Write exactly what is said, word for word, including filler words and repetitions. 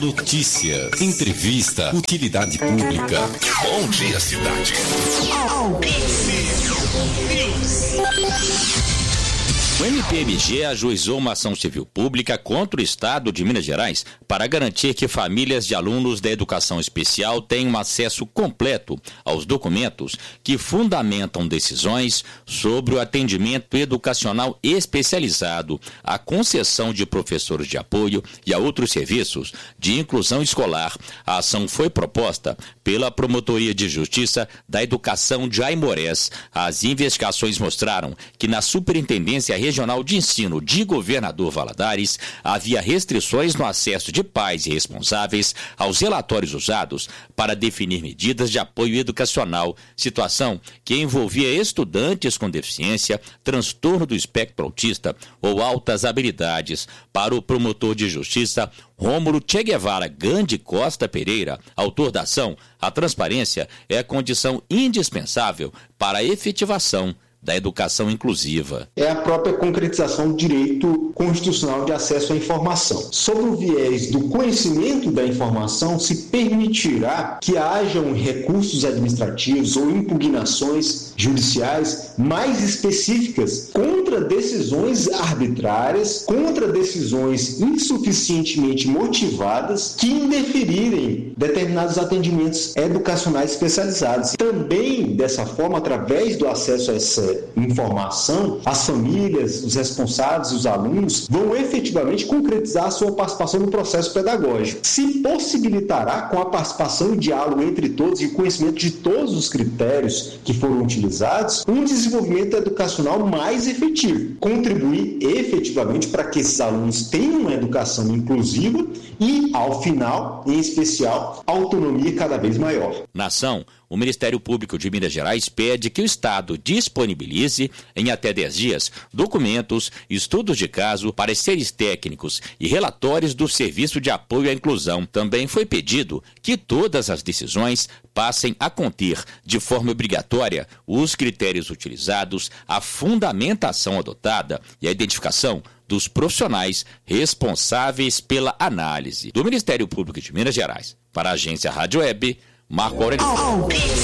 Notícias, entrevista, utilidade pública. Bom dia, cidade. O M P M G ajuizou uma ação civil pública contra o Estado de Minas Gerais para garantir que famílias de alunos da educação especial tenham acesso completo aos documentos que fundamentam decisões sobre o atendimento educacional especializado, a concessão de professores de apoio e a outros serviços de inclusão escolar. A ação foi proposta pela Promotoria de Justiça da Educação de Aimorés. As investigações mostraram que na Superintendência Regional de Ensino de Governador Valadares havia restrições no acesso de pais e responsáveis aos relatórios usados para definir medidas de apoio educacional, situação que envolvia estudantes com deficiência, transtorno do espectro autista ou altas habilidades. Para o promotor de justiça Rômulo Che Guevara Gandhi Costa Pereira, autor da ação, a transparência é a condição indispensável para a efetivação da educação inclusiva. É a própria concretização do direito constitucional de acesso à informação. Sob o viés do conhecimento da informação, se permitirá que hajam recursos administrativos ou impugnações judiciais mais específicas contra decisões arbitrárias, contra decisões insuficientemente motivadas que indeferirem determinados atendimentos educacionais especializados. Também, dessa forma, através do acesso a essa informação, as famílias, os responsáveis, os alunos vão efetivamente concretizar a sua participação no processo pedagógico. Se possibilitará, com a participação e diálogo entre todos e o conhecimento de todos os critérios que foram utilizados, um desenvolvimento educacional mais efetivo, contribuir efetivamente para que esses alunos tenham uma educação inclusiva e, ao final, em especial, autonomia cada vez maior. Na ação, o Ministério Público de Minas Gerais pede que o Estado disponibilize, em até dez dias, documentos, estudos de caso, pareceres técnicos e relatórios do Serviço de Apoio à Inclusão. Também foi pedido que todas as decisões passem a conter, de forma obrigatória, os critérios utilizados, a fundamentação adotada e a identificação dos profissionais responsáveis pela análise. Do Ministério Público de Minas Gerais, para a Agência Rádio Web, Marco Aurélio.